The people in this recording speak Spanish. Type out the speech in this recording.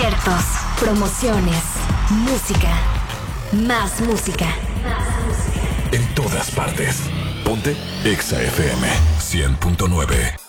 Conciertos, promociones, música, más música. En todas partes. Ponte Exa FM 100.9.